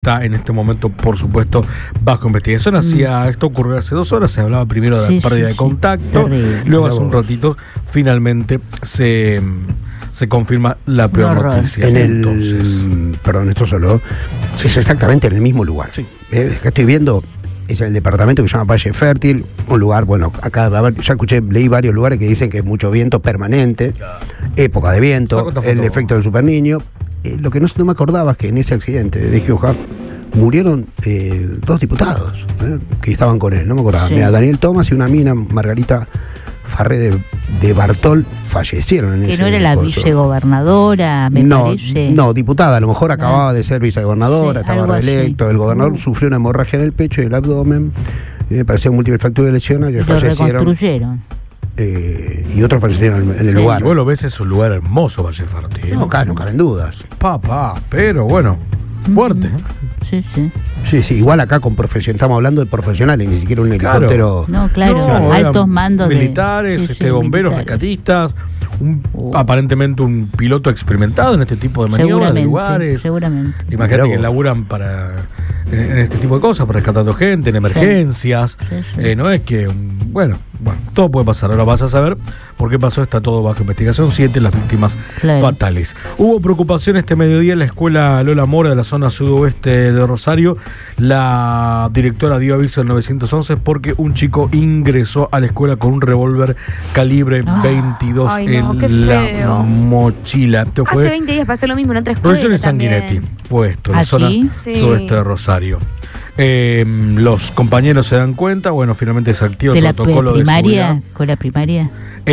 Está en este momento, por supuesto, bajo investigación. Esto ocurrió hace 2 horas. Se hablaba primero de la pérdida de contacto. Luego, hace un ratito, finalmente se confirma la peor noticia. Esto solo es exactamente en el mismo lugar. Sí. Acá estoy viendo, es el departamento que se llama Valle Fértil, un lugar, bueno, acá ya leí varios lugares que dicen que es mucho viento permanente, época de viento, el efecto del super niño. Lo que no me acordaba es que en ese accidente de Giuja murieron 2 diputados que estaban con él, no me acordaba. Sí. Mira, Daniel Thomas y una mina, Margarita Farré de Bartol, fallecieron en ese. Que no era la vicegobernadora, me parece. No, diputada, a lo mejor acababa de ser vicegobernadora, estaba reelecto. El gobernador sufrió una hemorragia en el pecho y el abdomen, me pareció múltiple fractura de lesiones que fallecieron. Lo reconstruyeron. Y otros fallecieron en el lugar. Si vos lo ves, es un lugar hermoso, Valle Fértil. No caben dudas. Pero bueno, fuerte. Sí. Igual acá con profesionales, estamos hablando de profesionales, ni siquiera un helicóptero. Altos mandos militares, bomberos, rescatistas, aparentemente un piloto experimentado en este tipo de maniobras de lugares. Seguramente. Imagínate que laburan en este tipo de cosas, para rescatando gente, en emergencias. Sí. No es que, bueno, todo puede pasar. Ahora vas a saber por qué pasó. Está todo bajo investigación. 7 las víctimas fatales. Hubo preocupación este mediodía en la escuela Lola Mora de la zona sudoeste de Rosario. La directora dio aviso al 911 porque un chico ingresó a la escuela con un revólver calibre 22 en la mochila. Hace 20 días pasó lo mismo en otra escuela. Profesor de Sanguinetti fue esto, en la zona sudeste de Rosario. Los compañeros se dan cuenta, finalmente se activa el protocolo de seguridad. ¿Con la primaria?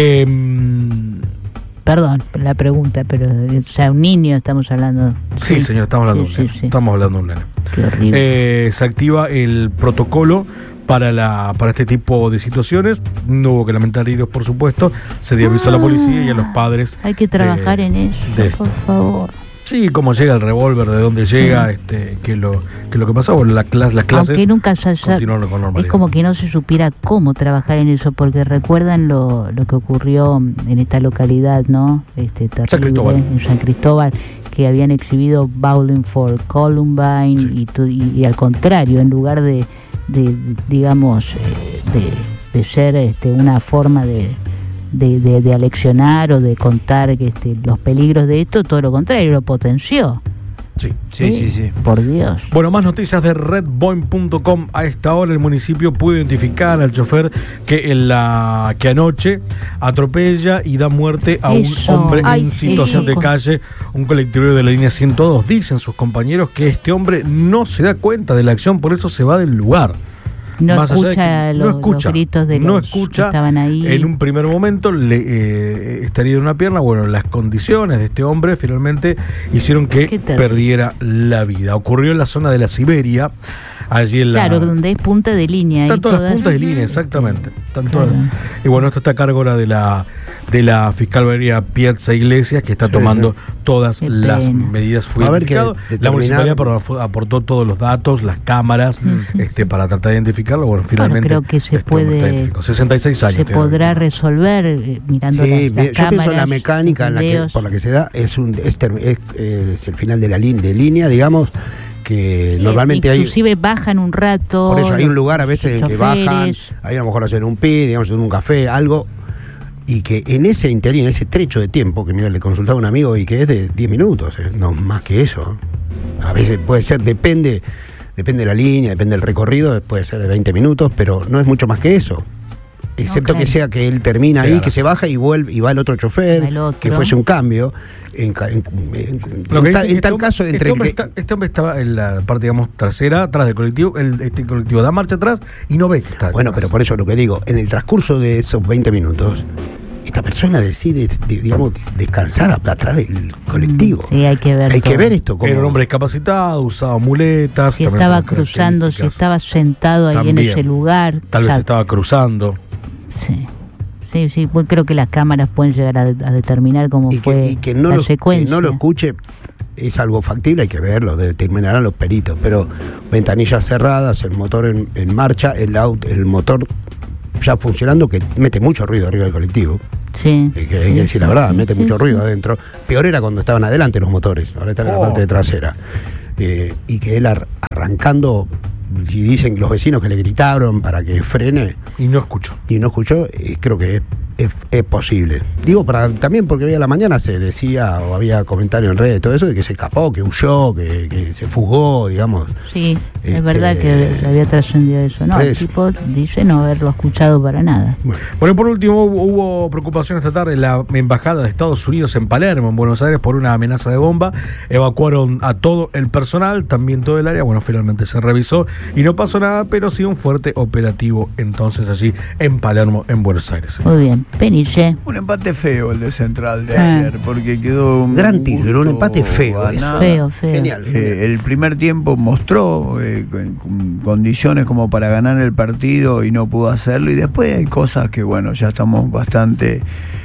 Perdón la pregunta, pero un niño estamos hablando. Sí, señor, estamos hablando de un nene. Estamos hablando de un nene. Qué horrible. Se activa el protocolo para este tipo de situaciones. No hubo que lamentar heridos, por supuesto. Se dio aviso a la policía y a los padres. Hay que trabajar en eso, por favor. Sí, cómo llega el revólver, de dónde llega, que lo que pasó, las clases. Aunque nunca continuaron con normalidad. Es como que no se supiera cómo trabajar en eso, porque recuerdan lo que ocurrió en esta localidad, ¿no? Terrible, en San Cristóbal, que habían exhibido Bowling for Columbine y al contrario, en lugar de ser una forma de aleccionar o de contar los peligros de esto, todo lo contrario, lo potenció. Sí. Por Dios. Bueno, más noticias de redboin.com. A esta hora el municipio pudo identificar al chofer que anoche atropella y da muerte a un hombre en situación de calle, un colectivero de la línea 102. Dicen sus compañeros que este hombre no se da cuenta de la acción, por eso se va del lugar. No escucha los gritos de los que estaban ahí. En un primer momento estaría de una pierna. Las condiciones de este hombre finalmente hicieron que perdiera la vida. Ocurrió en la zona de la Siberia, allí en donde es punta de línea. Están todas las puntas de línea, exactamente. Y esto está a cargo ahora de la fiscal Valeria Piazza Iglesias, que está tomando todas las medidas. La municipalidad aportó todos los datos, las cámaras, para tratar de identificarlo. Finalmente creo que se puede. 66 años. Se podrá resolver mirando las cámaras. Yo pienso la mecánica por la que se da es el final de la línea, digamos. Que normalmente inclusive bajan un rato. Por eso hay un lugar a veces en que bajan, ahí a lo mejor hacen un pi, digamos, en un café, algo, y que en ese interín, en ese trecho de tiempo, que mira, le consultaba a un amigo y que es de 10 minutos, no más que eso. A veces puede ser, depende de la línea, depende del recorrido, puede ser de 20 minutos, pero no es mucho más que eso. Excepto que sea que él termina ahí, que se baja y vuelve y va el otro chofer, que fuese un cambio. En tal caso, este hombre estaba en la parte, digamos, trasera, atrás del colectivo. Este colectivo da marcha atrás y no ve que está. Bueno, pero por eso lo que digo, en el transcurso de esos 20 minutos, esta persona decide, digamos, descansar atrás del colectivo. Sí, hay que ver esto. Era un hombre discapacitado, usaba muletas. Si estaba cruzando, si estaba sentado ahí en ese lugar. Tal vez estaba cruzando. Sí, pues creo que las cámaras pueden llegar a determinar cómo fue la secuencia. Que no lo escuche es algo factible, hay que verlo, determinarán los peritos, pero ventanillas cerradas, el motor en marcha, el motor ya funcionando, que mete mucho ruido arriba del colectivo. Sí. Hay que decir la verdad, mete mucho ruido adentro. Peor era cuando estaban adelante los motores, ahora están en la parte de trasera. y que él arrancando, si dicen los vecinos que le gritaron para que frene y no escuchó, creo que es posible. Digo, también porque hoy a la mañana se decía o había comentarios en redes, todo eso, de que se escapó, que huyó, que se fugó, digamos. Sí, es verdad que había trascendido eso. No, el tipo dice no haberlo escuchado para nada. Bueno, por último, hubo preocupación esta tarde en la embajada de Estados Unidos en Palermo, en Buenos Aires, por una amenaza de bomba. Evacuaron a todo el personal, también todo el área. Bueno, finalmente se revisó y no pasó nada, pero sí un fuerte operativo entonces allí en Palermo, en Buenos Aires. Muy bien. Peniche. Un empate feo el de Central de ayer, porque quedó un gran título, un empate feo. Feo. Genial. El primer tiempo mostró condiciones como para ganar el partido y no pudo hacerlo, y después hay cosas que, bueno, ya estamos bastante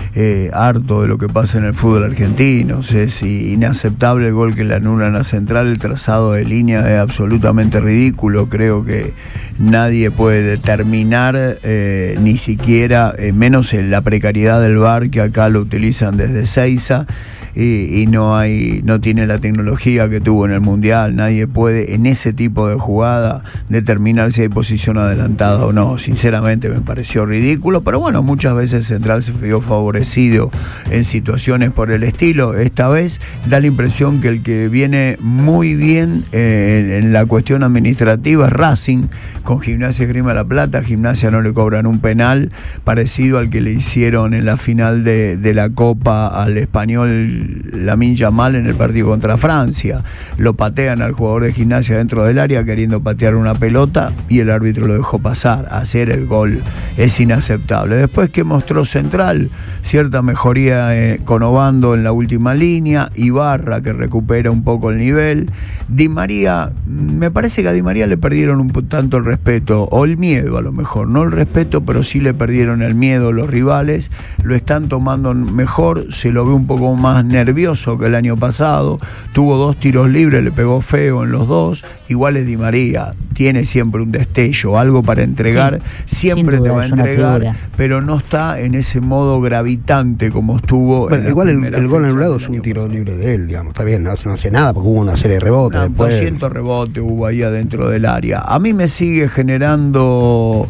harto de lo que pasa en el fútbol argentino. Es inaceptable el gol que le anulan a Central. El trazado de línea es absolutamente ridículo. Creo que nadie puede determinar, ni siquiera, menos en la precariedad del VAR, que acá lo utilizan desde Seiza, y no tiene la tecnología que tuvo en el Mundial. Nadie puede en ese tipo de jugada determinar si hay posición adelantada o no. Sinceramente me pareció ridículo, pero bueno, muchas veces Central se vio favorecido en situaciones por el estilo. Esta vez da la impresión que el que viene muy bien en la cuestión administrativa es Racing, con Gimnasia Esgrima de La Plata. Gimnasia no le cobran un penal parecido al que le hicieron en la final de la Copa al Español Lamine Yamal en el partido contra Francia. Lo patean al jugador de Gimnasia dentro del área queriendo patear una pelota y el árbitro lo dejó pasar. Hacer el gol es inaceptable. Después, que mostró Central, cierta mejoría con Obando en la última línea, Ibarra que recupera un poco el nivel. Di María, me parece que a Di María le perdieron un tanto el respeto, o el miedo a lo mejor, no el respeto, pero sí le perdieron el miedo los rivales. Lo están tomando mejor, se lo ve un poco más nervioso que el año pasado. Tuvo 2 tiros libres, le pegó feo en los 2. Igual es Di María, tiene siempre un destello, algo para entregar, siempre te va a entregar, pero no está en ese modo gravitante como estuvo. Bueno, igual el gol anulado es un tiro libre de él, digamos, está bien, no hace nada porque hubo una serie de rebotes. 200 rebotes hubo ahí adentro del área. A mí me sigue generando,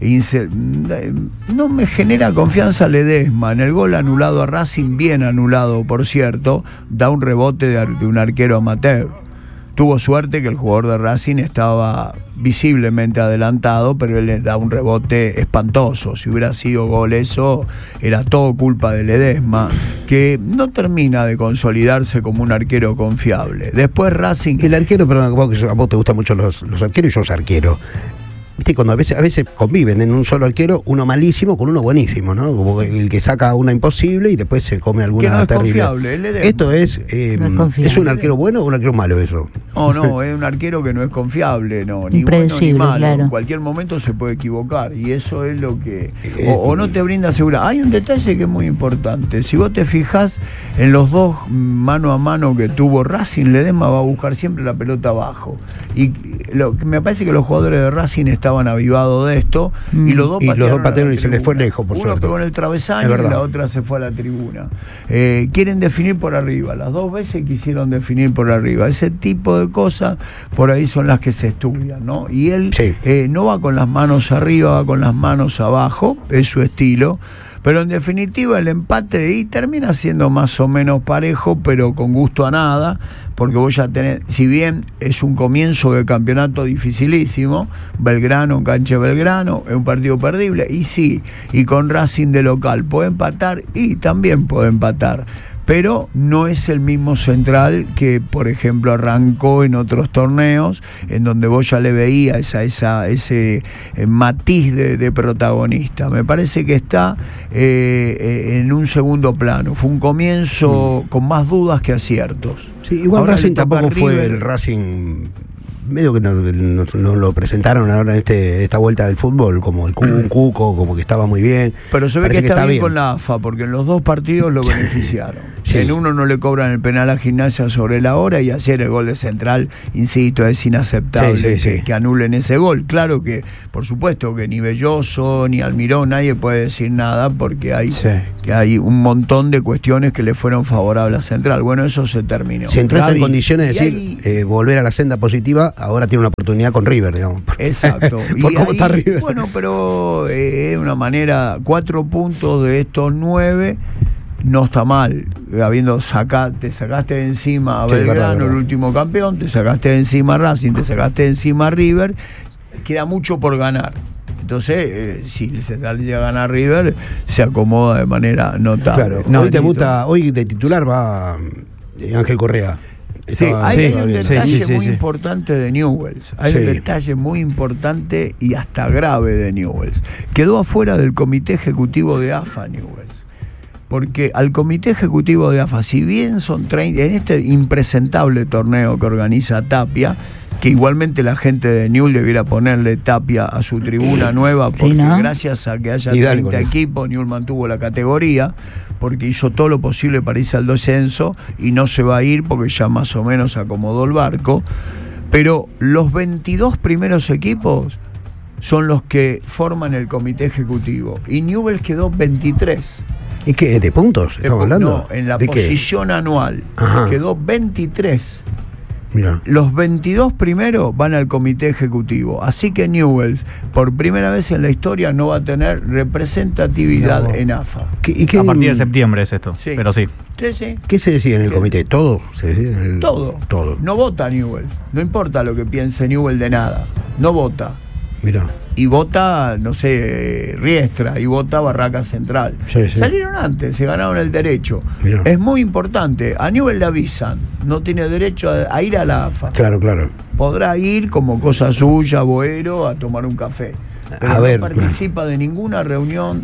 no me genera confianza Ledesma. En el gol anulado a Racing, bien anulado por cierto, da un rebote de un arquero amateur. Tuvo suerte que el jugador de Racing estaba visiblemente adelantado, pero él le da un rebote espantoso. Si hubiera sido gol eso, era todo culpa de Ledesma, que no termina de consolidarse como un arquero confiable. Después Racing... El arquero, perdón, a vos te gustan mucho los arqueros, y yo soy arquero. Viste, cuando a veces conviven en un solo arquero, uno malísimo con uno buenísimo, ¿no? Como el que saca una imposible y después se come alguna que no es terrible. Confiable, Esto es un arquero bueno o un arquero malo eso. No, es un arquero que no es confiable, no, ni bueno ni malo. Claro. En cualquier momento se puede equivocar y eso es lo que o no te brinda seguridad. Hay un detalle que es muy importante. Si vos te fijas en los 2 mano a mano que tuvo Racing, Ledesma va a buscar siempre la pelota abajo. Y me parece que los jugadores de Racing estaban avivados de esto y los dos patearon y se les fue lejos, por suerte. Uno pegó en el travesaño y la otra se fue a la tribuna. Quieren definir por arriba, las 2 veces quisieron definir por arriba. Ese tipo de cosas por ahí son las que se estudian, ¿no? Y él no va con las manos arriba, va con las manos abajo, es su estilo. Pero en definitiva el empate y termina siendo más o menos parejo, pero con gusto a nada, porque vos ya tenés, si bien es un comienzo de campeonato dificilísimo, Belgrano, cancha Belgrano, es un partido perdible, y sí, y con Racing de local puede empatar y también puede empatar. Pero no es el mismo Central que, por ejemplo, arrancó en otros torneos, en donde vos ya le veías ese matiz de protagonista. Me parece que está en un segundo plano. Fue un comienzo con más dudas que aciertos. Sí, igual ahora Racing tampoco fue el Racing... medio que no lo presentaron ahora en esta vuelta del fútbol como un cuco, como que estaba muy bien. Pero se ve que está bien con la AFA, porque en los 2 partidos lo beneficiaron. Sí, Sí. En uno no le cobran el penal a Gimnasia sobre la hora y ayer el gol de Central, insisto, es inaceptable que anulen ese gol. Claro que, por supuesto, que ni Belloso ni Almirón, nadie puede decir nada porque hay un montón de cuestiones que le fueron favorables a Central. Bueno, eso se terminó. Central está en condiciones de decir, volver a la senda positiva, ahora tiene una oportunidad con River, digamos. Exacto. Por cómo está River. Bueno, pero es una manera, 4 puntos de estos 9 no está mal. Te sacaste de encima a Belgrano, el último campeón, te sacaste de encima a Racing, te sacaste de encima a River, queda mucho por ganar. Entonces, si Central llega a ganar River, se acomoda de manera notable. Claro. Hoy de titular va Ángel Correa. Hay un detalle muy importante de Newell's. Hay un detalle muy importante y hasta grave de Newell's. Quedó afuera del comité ejecutivo de AFA Newell's. Porque al comité ejecutivo de AFA, si bien son 30, en este impresentable torneo que organiza Tapia, que igualmente la gente de Newell's debiera ponerle Tapia a su tribuna nueva, porque gracias a que haya 30 equipos, Newell's mantuvo la categoría, porque hizo todo lo posible para irse al descenso y no se va a ir porque ya más o menos acomodó el barco. Pero los 22 primeros equipos son los que forman el comité ejecutivo y Newell's quedó 23. ¿Y qué? ¿De puntos estamos hablando? No, en la posición anual quedó 23. Mirá. Los 22 primeros van al comité ejecutivo. Así que Newell's, por primera vez en la historia, no va a tener representatividad en AFA. A partir de septiembre es esto, pero sí. Sí. ¿Qué se decide en el comité? ¿Todo? ¿Se decide en el... Todo. No vota Newell's. No importa lo que piense Newell's de nada. No vota. Mirá. Y vota, no sé, Riestra, y vota Barraca Central. Salieron antes, se ganaron el derecho. Mirá. Es muy importante. A Newell's le avisan, no tiene derecho a ir a la AFA. Claro. Podrá ir como cosa suya, Boero, a tomar un café. Pero no participa de ninguna reunión.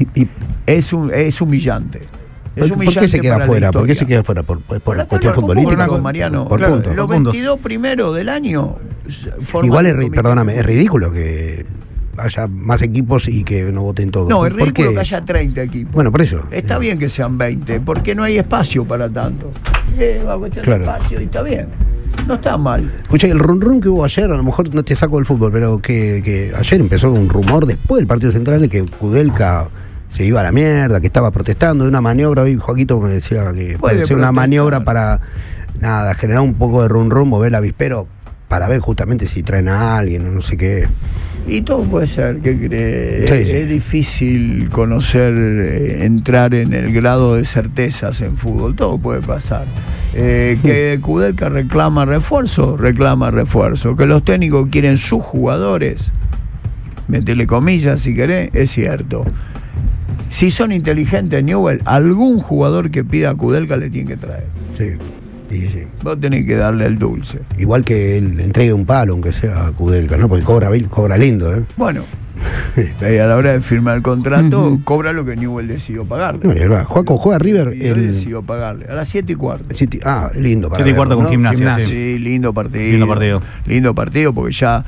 Es humillante. ¿Por qué se queda afuera? ¿Por qué se queda afuera? ¿Por cuestión futbolística? Mariano, por puntos. Los 22 primeros del año. Igual es ridículo que haya más equipos y que no voten todos. No, es ridículo que haya 30 equipos. Bueno, por eso. Está bien que sean 20, porque no hay espacio para tanto. Es una cuestión de espacio y está bien. No está mal. Escucha, el run que hubo ayer, a lo mejor no te saco del fútbol, pero que ayer empezó un rumor después del partido central de que Kudelka se iba a la mierda, que estaba protestando de una maniobra. Hoy Joaquito me decía que puede ser una maniobra para generar un poco de run, mover el avispero para ver justamente si traen a alguien o no sé qué. Y todo puede ser, ¿qué crees? Es difícil conocer, entrar en el grado de certezas en fútbol, todo puede pasar. Que Kudelka reclama refuerzo. Que los técnicos quieren sus jugadores, metele comillas si querés, es cierto. Si son inteligentes Newell's, algún jugador que pida a Kudelka le tiene que traer. Sí. Vos tenés que darle el dulce. Igual que él entregue un palo, aunque sea a Kudelka, ¿no? Porque cobra lindo, ¿eh? Bueno, a la hora de firmar el contrato, cobra lo que Newell's decidió pagarle. No, es verdad. Juaco juega River. Decidió pagarle. A las 7:15. Lindo para 7:15 con Gimnasia. Sí, lindo partido porque ya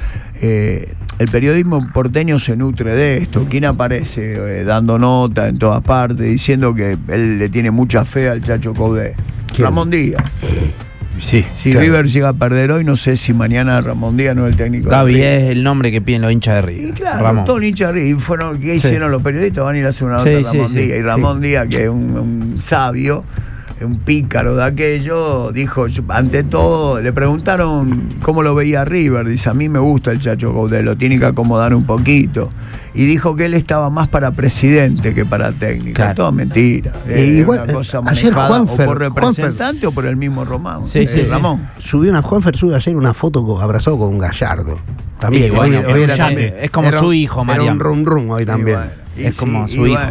el periodismo porteño se nutre de esto. ¿Quién aparece dando nota en todas partes, diciendo que él le tiene mucha fe al Chacho Coudet? Ramón Díaz. Sí, si River llega a perder hoy, no sé si mañana Ramón Díaz no es el técnico. Gaby es el nombre que piden los hinchas de River. Y claro, todos los hinchas de River. ¿Qué hicieron los periodistas? Van a ir a hacer una nota a Ramón Díaz. Y Ramón Díaz, que es un sabio, un pícaro de aquello, dijo, ante todo, le preguntaron cómo lo veía River. Dice, a mí me gusta el Chacho Coudet, lo tiene que acomodar un poquito. Y dijo que él estaba más para presidente que para técnico. Claro. Todo mentira. Igual, una cosa manejada o por representante o por el mismo Ramón. Ramón. Juanfer subió ayer una foto abrazado con un Gallardo. También. Hoy es como su hijo, Mariano. Era un run hoy también. Es como su hijo.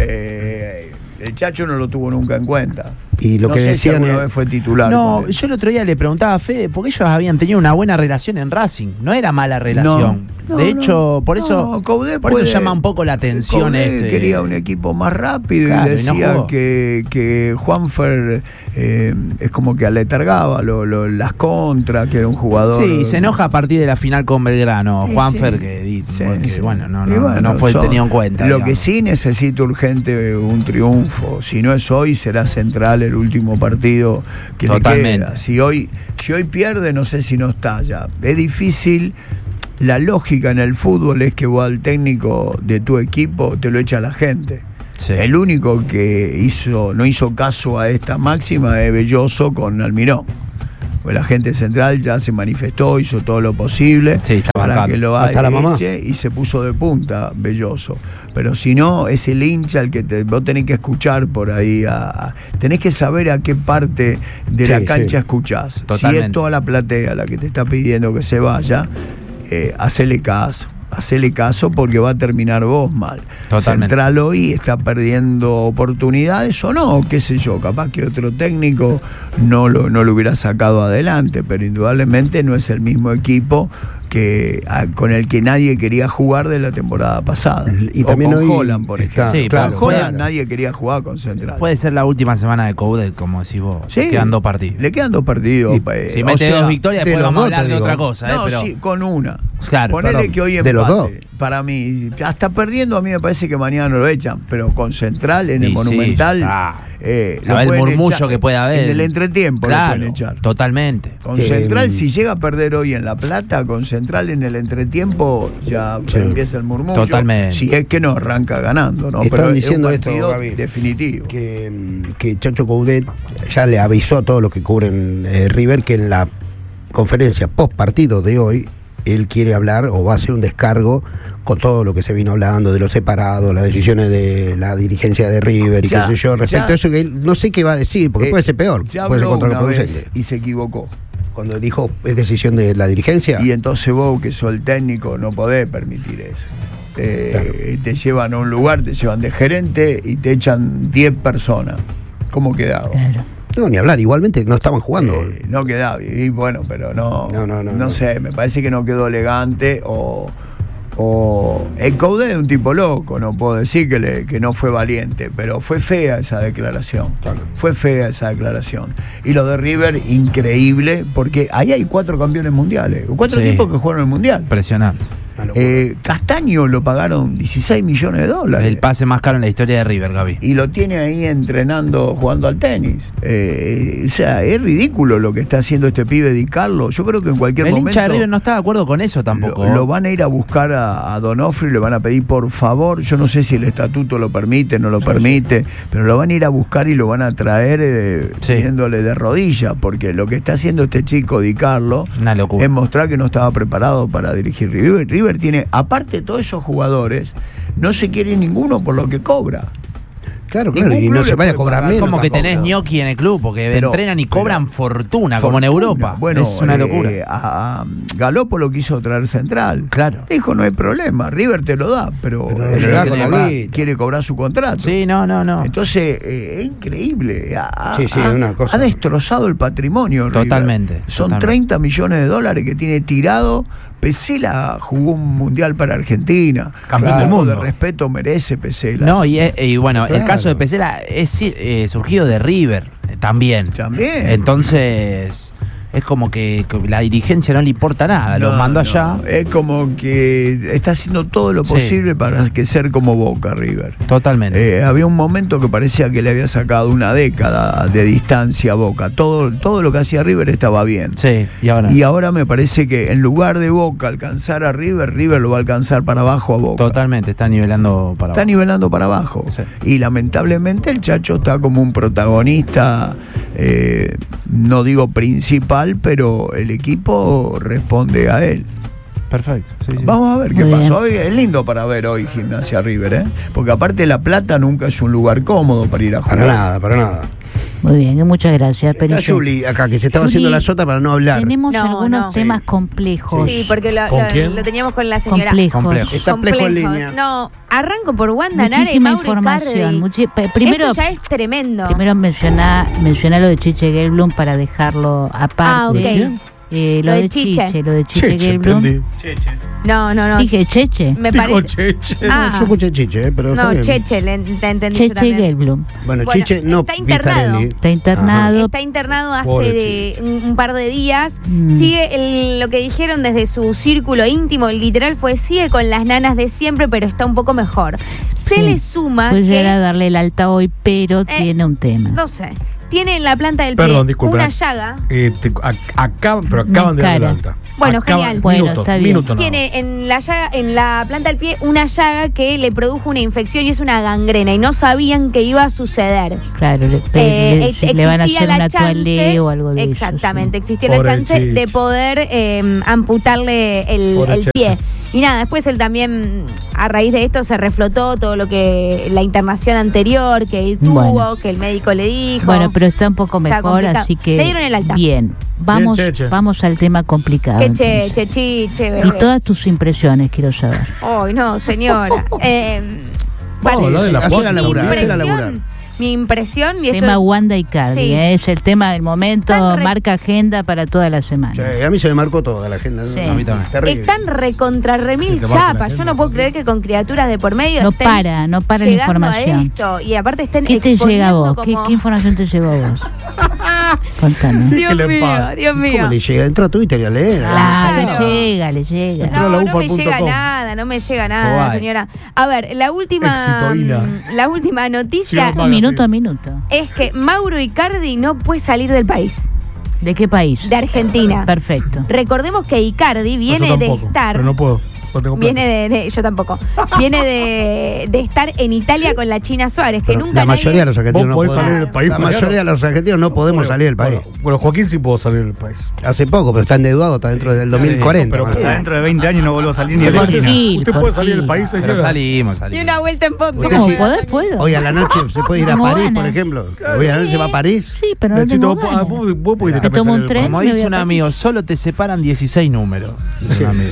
El Chacho no lo tuvo nunca en cuenta. Y lo no que sé decían si alguna vez fue titular. No, yo el otro día le preguntaba a Fede, porque ellos habían tenido una buena relación en Racing, no era mala relación. De hecho, por eso llama un poco la atención. Quería un equipo más rápido, y decía que Juanfer es como que aletargaba las contras, que era un jugador. Sí, se enoja a partir de la final con Belgrano, Juanfer, que bueno, no fue tenido en cuenta. Lo que sí necesita urgente un triunfo, si no es hoy, será Central el el último partido que Totalmente. le queda. Si hoy pierde, no sé si no está ya. Es difícil. La lógica en el fútbol es que vos al técnico de tu equipo te lo echa la gente. Sí. El único que no hizo caso a esta máxima es Belloso con Almirón. Pues la gente central ya se manifestó, hizo todo lo posible para que lo eche y se puso de punta Belloso. Pero si no, es el hincha el que vos tenés que escuchar por ahí. Tenés que saber a qué parte de la cancha escuchás. Totalmente. Si es toda la platea la que te está pidiendo que se vaya, hacele caso porque va a terminar vos mal. Totalmente. Central hoy está perdiendo oportunidades o no, qué sé yo, capaz que otro técnico no lo hubiera sacado adelante, pero indudablemente no es el mismo equipo con el que nadie quería jugar de la temporada pasada. Y también con hoy Holland, por ejemplo. Sí, con Holland claro. nadie quería jugar con Central. Puede ser la última semana de Coudet, como decís vos. Sí, Le quedan 2 partidos. Le quedan 2 partidos. Si mete 2 victorias, después vamos a hablar de otra digo. cosa. No, pero... sí, con una. Claro, Ponele perdón, que hoy de empate. los dos. Para mí, hasta perdiendo, a mí me parece que mañana no lo echan, pero con Central en el Y sí, Monumental. lo lo el pueden murmullo echar. que puede haber. En el entretiempo claro, lo pueden echar. Totalmente. Con Central, si llega a perder hoy en La Plata, con Central en el entretiempo ya empieza el murmullo. Totalmente. Si es que no arranca ganando, ¿no? Estaban Pero diciendo es un esto, partido Gaby, definitivo. que Chacho Coudet ya le avisó a todos los que cubren River que en la conferencia post partido de hoy él quiere hablar o va a hacer un descargo con todo lo que se vino hablando de los separados, las decisiones de la dirigencia de River y qué sé yo, respecto a eso que él no sé qué va a decir, porque puede ser peor, Ya puede ser habló una contraproducente. vez y se equivocó. Cuando dijo es decisión de la dirigencia. Y entonces vos, que sos el técnico, no podés permitir eso. Te llevan a un lugar, te llevan de gerente y te echan 10 personas. ¿Cómo quedaba? Claro. No, ni hablar, igualmente no estaban jugando. No quedaba. Y bueno, pero no sé, me parece que no quedó elegante o el Coudet es un tipo loco, no puedo decir que no fue valiente, pero fue fea esa declaración. Claro. Fue fea esa declaración. Y lo de River, increíble, porque ahí hay 4 campeones mundiales, 4 Sí. tipos que jugaron el mundial. Impresionante. Castaño lo pagaron $16 millones. El pase más caro en la historia de River, Gaby. Y lo tiene ahí entrenando, jugando al tenis. O sea, es ridículo lo que está haciendo este pibe Di Carlo. Yo creo que en cualquier El momento hincha de River no está de acuerdo con eso tampoco. lo van a ir a buscar a Donofrio y le van a pedir por favor. Yo no sé si el estatuto lo permite, no lo permite, pero lo van a ir a buscar y lo van a traer pidiéndole de rodillas, porque lo que está haciendo este chico Di Carlo Una locura. es mostrar que no estaba preparado para dirigir River. River tiene, aparte de todos esos jugadores, no se quiere ninguno por lo que cobra. Claro, Ningún y no club se le vaya a puede cobrar pagar. menos. Como que tampoco. tenés ñoqui en el club, porque Pero- entrenan y cobran pero- fortuna, como en Europa. Bueno, es una locura. A Galopo lo quiso traer Central. Claro. Dijo, no hay problema, River te lo da, pero Pero el llegá River con la guita. quiere cobrar su contrato. Sí, no. Entonces, es increíble. Sí, es una cosa. Ha destrozado el patrimonio. River. Totalmente, Son totalmente. 30 millones de dólares que tiene tirado. Pesela jugó un mundial para Argentina. Campeón del Algo mundo. de respeto merece Pesela. No, y bueno, el Claro. caso de Pesela es surgido de River también. También. Entonces, es como que la dirigencia no le importa nada, los mandó allá. Es como que está haciendo todo lo Sí. posible para que ser como Boca, River. Totalmente. Había un momento que parecía que le había sacado una década de distancia a Boca. Todo lo que hacía River estaba bien. Sí, y ahora. Y ahora me parece que en lugar de Boca alcanzar a River, River lo va a alcanzar para abajo a Boca. Totalmente, está nivelando para Está abajo. nivelando para abajo. Sí. Y lamentablemente el Chacho está como un protagonista, no digo principal, pero el equipo responde a él. Perfecto. Sí, sí. Vamos a ver qué Muy pasa. bien. Hoy es lindo para ver hoy Gimnasia River, porque aparte La Plata nunca es un lugar cómodo para ir a jugar. Para nada. Muy bien, muchas gracias, Está Perito. Juli acá, que se estaba Juli, haciendo la sota para no hablar. Tenemos No, algunos no. temas complejos. Sí, porque ¿Con quién? lo teníamos con la señora. Complejos. Complejo. Está Plejo en Complejos. línea. No, arranco por Wanda Nara y Muchísima Mauro información. Icardi. Primero, Esto ya es tremendo. primero menciona lo de Chiche Gelblum para dejarlo aparte. ok. Lo de Chiche, lo de Chiche Cheche, Gelblum. entendí. No. Dije Cheche. Me Dijo parece. Cheche. Ah. Yo escuché Chiche, pero está No, bien. Cheche, le entendí yo Cheche también. Gelblum. Bueno, Bueno, Chiche no está internado. Vitarelli. Está internado. Está internado hace Pobre un par de días. Mm. Sigue lo que dijeron desde su círculo íntimo, literal fue sigue con las nanas de siempre, pero está un poco mejor. Se Sí. le suma Puede llegar a que, darle el alta hoy, pero tiene un tema. no sé, tiene en la planta del pie una llaga. Acaban de dar el alta. Bueno, genial. Minuto, tiene en la planta del pie una llaga que le produjo una infección y es una gangrena y no sabían que iba a suceder. Claro, le van a hacer una toalé o algo de eso. Exactamente, existía la chance de poder amputarle el pie. Y nada, después él también, a raíz de esto, se reflotó todo lo que la internación anterior que él tuvo, que el médico le dijo. Bueno, pero está un poco mejor, así que le dieron el alta. Bien, vamos al tema complicado. Che, y todas tus impresiones quiero saber. Ay, no, señora. Mi impresión. Y tema Wanda Icardi, es el tema del momento, marca agenda para toda la semana. A mí se me marcó toda la agenda. Sí. A mí también. Están recontra remil chapas. Yo no puedo creer que con criaturas de por medio no para la información. A esto, y aparte estén ¿Qué te llega a vos? ¿Qué información te llegó a vos? Contame. Dios mío. ¿Cómo le llega? Entró a Twitter y a leer. Claro, le llega. No me llega nada, señora. A ver, la última noticia. Minuto a minuto. Es que Mauro Icardi no puede salir del país. ¿De qué país? De Argentina. Perfecto. Recordemos que Icardi viene de estar. Pero no puedo. Yo tampoco. Viene de estar en Italia con la China Suárez, que nunca la mayoría de los argentinos no podemos salir del país. La mayoría de los argentinos no podemos salir del país. Bueno, Joaquín sí pudo salir del país. Hace poco, pero está endeudado, está dentro del 2040. Pero está dentro de 20 años no vuelvo a salir ni de la esquina. ¿Usted puede salir del país, señora? Pero salimos. Y una vuelta en foto. ¿Puedo? Hoy a la noche se puede ir a París, por ejemplo. Hoy a la noche se va a París. Sí, pero no tengo ganas. Vos podés ir me tomo un tren. Como dice un amigo, solo te separan 16 números. No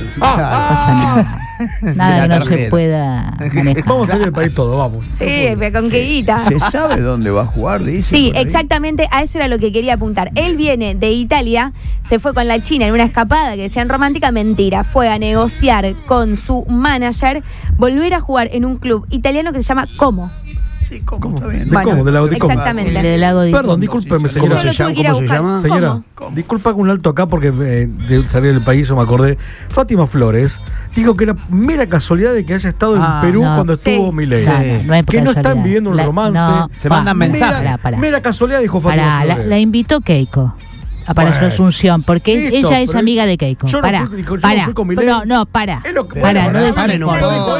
pasa nada que no se pueda manejar. Vamos a salir del país todo, vamos. Sí, con qué guita. ¿Se sabe dónde va a jugar? Dice. Sí, exactamente, a eso era lo que quería apuntar. Él viene de Italia, se fue con la China en una escapada que decían romántica, mentira. Fue a negociar con su manager volver a jugar en un club italiano que se llama Como. Sí, ¿cómo? Está bien. Del lago de Como. Exactamente. Perdón, discúlpeme, señora. ¿Cómo se llama? Señora, disculpa un alto acá porque de salir del país, yo me acordé. Fátima Flores dijo que era mera casualidad de que haya estado en Perú cuando estuvo Milei. Que no están viviendo un romance. Se mandan mensajes. Mera casualidad, dijo Fátima Flores. La invitó Keiko para su asunción, porque ella es amiga de Keiko. Yo no fui con Milei. No, para. Paren un poco.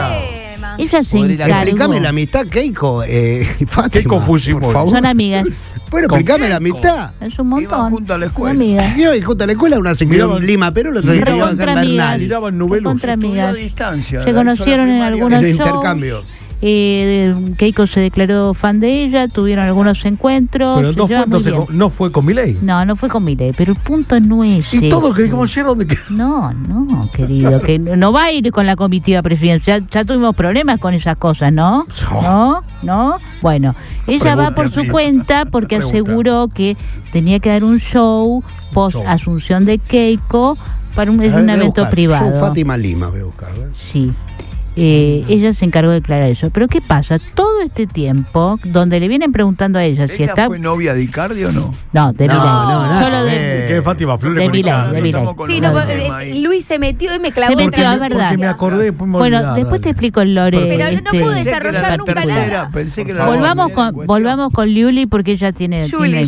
Ella se encargó. Explícame la amistad, Keiko y Fátima. Keiko Fujimori, por favor. Son amigas. Bueno, explícame la amistad. Es un montón. Iban junto a la escuela. Amigas. Yo y junto a la escuela una se crió en Lima, pero los se crió acá en Bernal. Miraban novelos. Contra amigas. A distancia. Se conocieron en algunos En el shows. intercambio. Keiko se declaró fan de ella, tuvieron algunos encuentros. Pero no fue con Milei. No fue con Milei, pero el punto no es y todo lo que dijimos ayer, ¿dónde quedó? No, querido, que no va a ir con la comitiva presidencial. Ya tuvimos problemas con esas cosas, ¿no? No. Bueno, ella va por su cuenta porque aseguró que tenía que dar un show post asunción de Keiko para un evento privado. Show Fátima Lima voy a buscar. Sí. Ella se encargó de declarar eso. Pero ¿qué pasa? Todo este tiempo, donde le vienen preguntando a ella si está... ¿Fue novia de Icardi o no? No, de Milei. Solo de... ¿Qué es Fátima Flores? De Milei. Sí, Luis se metió y me clavó. Se metió, es verdad. Porque me acordé, bueno, después te explico el lore. Pero no puedo desarrollar nunca nada. Pensé que era volvamos con Liuli porque ella tiene...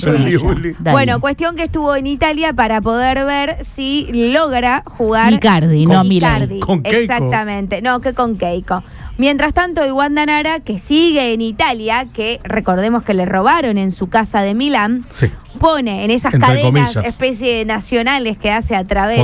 Bueno, cuestión que estuvo en Italia para poder ver si logra jugar... Icardi, no Milei. Con Keiko. Exactamente, no, que con Keiko. Mientras tanto, Wanda Nara, que sigue en Italia, que recordemos que le robaron en su casa de Milán, pone en esas cadenas especie nacionales que hace a través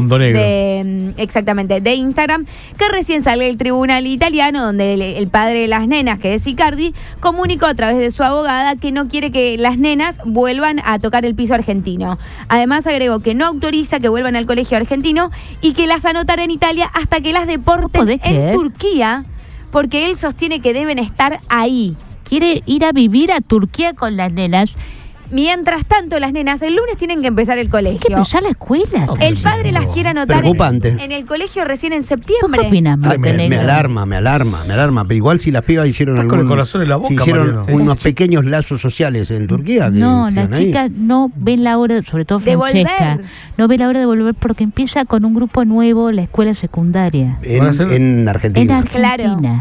de Instagram, que recién salió el tribunal italiano donde el padre de las nenas, que es Icardi, comunicó a través de su abogada que no quiere que las nenas vuelvan a tocar el piso argentino. Además agregó que no autoriza que vuelvan al colegio argentino y que las anotará en Italia hasta que las deporten en Turquía, porque él sostiene que deben estar ahí. Quiere ir a vivir a Turquía con las nenas. Mientras tanto, las nenas el lunes tienen que empezar el colegio. Hay que empezar la escuela. El padre las quiere anotar en el colegio recién en septiembre. ¿Qué opinas, me alarma. Pero igual si las pibas hicieron con el corazón en la boca, unos pequeños lazos sociales en Turquía. Las chicas no ven la hora, sobre todo Francesca, no ve la hora de volver porque empieza con un grupo nuevo la escuela secundaria. En Argentina. En Argentina.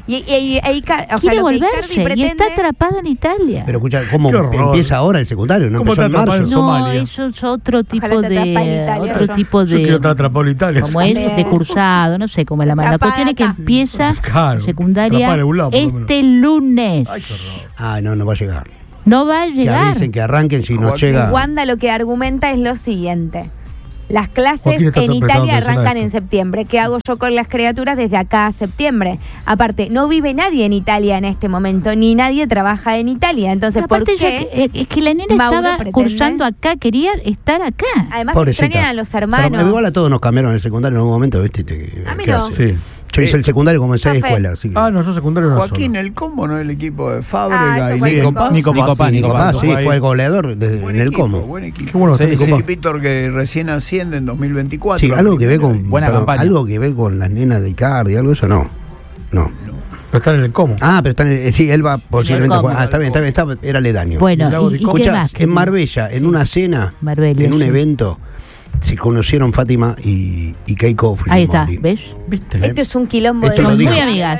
quiere volverse y está atrapada en Italia. Pero escucha, ¿cómo empieza ahora el secundario? ¿No empezó en marzo? No, eso es otro tipo de... Yo quiero estar atrapado en Italia. Como es de cursado, no sé cómo es la mano. La cuestión es que empieza secundaria este lunes. Ay, qué horror. No va a llegar. No va a llegar. Que dicen que arranquen si no llega. Wanda lo que argumenta es lo siguiente. Las clases en Italia arrancan en septiembre. ¿Qué hago yo con las criaturas desde acá a septiembre? Aparte, no vive nadie en Italia en este momento, ni nadie trabaja en Italia. Entonces, ¿por qué? Es que la nena estaba cursando acá, quería estar acá. Además, extrañan a los hermanos. Pero igual a todos nos cambiaron el secundario en algún momento, ¿viste? A mí no. Sí. Yo hice el secundario como en 6 escuelas. Así que... no, yo secundario no. Joaquín, el Combo no es el equipo de Fábrega y Nico Paz, sí, fue goleador en el Combo. Buen equipo. Qué bueno, sí, Víctor que recién asciende en 2024. Sí, algo que ver con buena campaña. Algo que ver con las nenas de Icardi, algo de eso no. Pero están en el Como. Pero están en sí, él va posiblemente a jugar. Está bien, era aledaño. Bueno, escuchá, en Marbella, en una cena, en un evento, se conocieron Fátima y Keiko Fujimori. Ahí está, ¿ves? ¿Viste? Esto es un quilombo de muy amigas.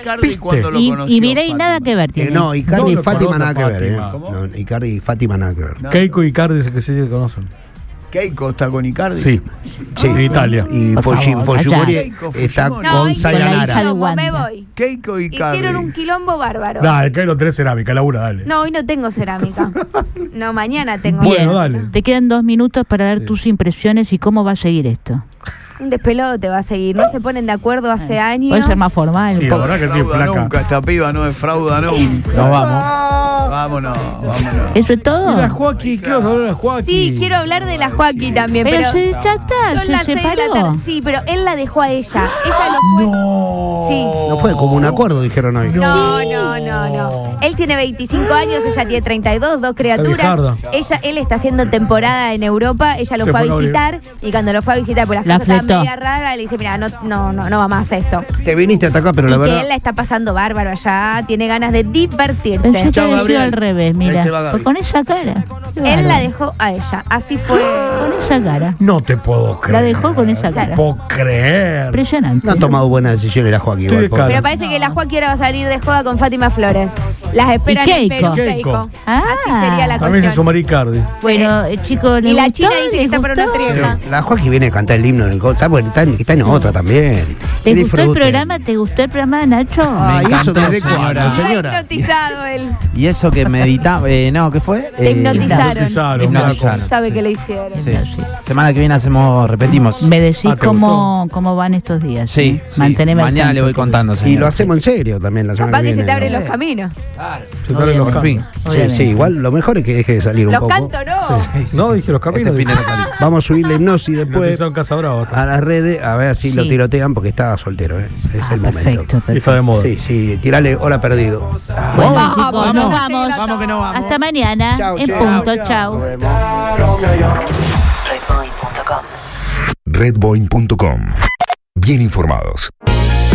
Y Mireille nada que ver tiene. No, Icardi y Fátima nada que ver. No, Icardi y Fátima nada que ver. Keiko y Icardi es el que se conocen. Keiko está con Icardi. Sí, en Italia. Y Fujimori está con Sayonara. Me voy. Keiko y Icardi. Hicieron un quilombo bárbaro. Dale, Keiko tenés cerámica, Laura, dale. No, hoy no tengo cerámica. No, mañana tengo. Bueno, dale. Te quedan 2 minutos para dar tus impresiones y cómo va a seguir esto. Un despelote va a seguir. No se ponen de acuerdo hace años. Puede ser más formal. Sí, la verdad que sí, flaca. Nunca, esta piba no defrauda nunca. Nos vamos. Vámonos. ¿Eso es todo? Y la Joaquín, quiero hablar de la Joaquín. Sí, quiero hablar de la Joaquín también. Pero ya está, son las 6 de la tarde. Sí, pero él la dejó a ella. Ella lo fue. No. Sí. No fue como un acuerdo, dijeron hoy. No. Él tiene 25 años, ella tiene 32, 2 criaturas. Él está haciendo temporada en Europa, ella lo fue a visitar y cuando lo fue a visitar, pues las cosas estaban media raras, le dice, mira, no va más esto. Te viniste hasta acá, pero la verdad... que él la está pasando bárbaro allá, tiene ganas de divertirse. Pensé que había sido al revés, mira. Pues con esa cara. Él la dejó a ella, así fue. Con esa cara. No te puedo creer. La dejó con esa cara. No te puedo creer. Impresionante. No ha tomado buenas decisiones la Joaquín. Pero parece que la Joaquín ahora va a salir de joda con Fátima Flores. Las esperan en Perú, Keiko. Así sería la cuestión. También se sumó Icardi. Bueno, chicos, y la China dice que está para una trieja. La Joaquín viene a cantar el himno en el gol. Está en otra también. ¿Te gustó el programa? ¿Te gustó el programa de Nacho? Me encantó, señora. Está hipnotizado él. Y eso que meditaba, ¿qué fue? Te hipnotizaron. Sabe que le hicieron. Sí. Semana que viene repetimos. Me decís cómo van estos días. Sí. Manteneme mañana le voy contando, señora. Y lo hacemos en serio también la semana que viene. Capaz que se te abren los caminos. Claro. Se te abren los caminos. Sí, igual lo mejor es que deje de salir un poco. Los canto, ¿no? No, dije los caminos. Vamos a subir la hipnosis después a las redes, a ver si lo tirotean porque estaba soltero. Es el momento. Perfecto. Está de moda. Sí, tirale hola perdido. Bueno, chicos, nos vamos. Vamos que no vamos. Hasta mañana. Chau, en punto. Chau. Redboeing.com. Bien informados.